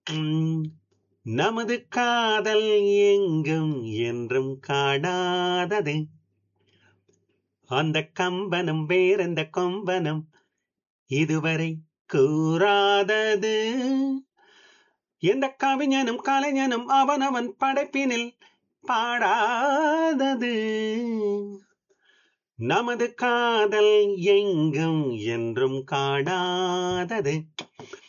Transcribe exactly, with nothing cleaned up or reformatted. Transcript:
உம், நமது காதல் எங்கும் என்றும் காணாதது. அந்த கம்பனும் வேறெந்த கொம்பனும் இதுவரை கூறாதது. எந்த கவிஞனும் கலைஞனும் அவனவன் படைப்பினில் பாடாதது. நமது காதல் எங்கும் என்றும் காணாதது.